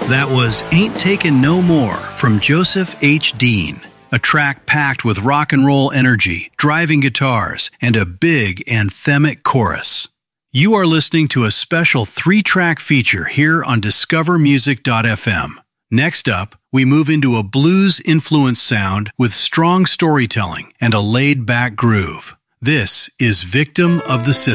That was Ain't Takin' No More from Joseph H. Dean, a track packed with rock and roll energy, driving guitars, and a big anthemic chorus. You are listening to a special 3-track feature here on discovermusic.fm. Next up, we move into a blues-influenced sound with strong storytelling and a laid-back groove. This is Victim of the System.